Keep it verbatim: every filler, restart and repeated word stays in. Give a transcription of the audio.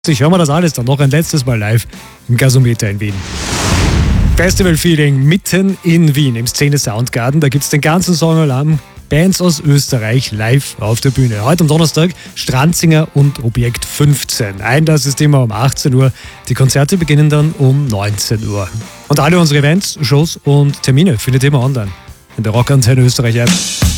Ich höre mir das alles dann noch ein letztes Mal live im Gasometer in Wien. Festival-Feeling mitten in Wien im Szene Soundgarden. Da gibt es den ganzen Sommer Bands aus Österreich live auf der Bühne. Heute am Donnerstag Stranzinger und Objekt fünfzehn. Einlass ist immer um achtzehn Uhr. Die Konzerte beginnen dann um neunzehn Uhr. Und alle unsere Events, Shows und Termine findet ihr immer online in der Rockantenne Österreich App.